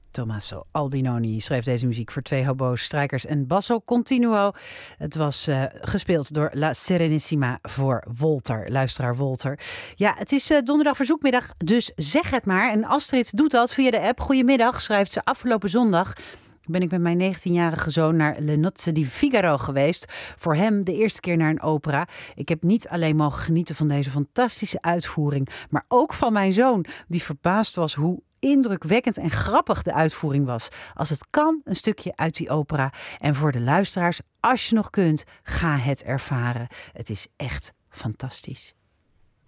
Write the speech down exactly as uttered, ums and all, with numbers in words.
Tommaso Albinoni schreef deze muziek voor twee hobo's, strijkers en basso continuo. Het was uh, gespeeld door La Serenissima voor Wolter, luisteraar Wolter. Ja, het is uh, donderdag verzoekmiddag, dus zeg het maar. En Astrid doet dat via de app. Goedemiddag, schrijft ze. Afgelopen zondag ben ik met mijn negentienjarige zoon naar Le Nozze di Figaro geweest. Voor hem de eerste keer naar een opera. Ik heb niet alleen mogen genieten van deze fantastische uitvoering, maar ook van mijn zoon, die verbaasd was hoe indrukwekkend en grappig de uitvoering was. Als het kan, een stukje uit die opera. En voor de luisteraars, als je nog kunt, ga het ervaren. Het is echt fantastisch.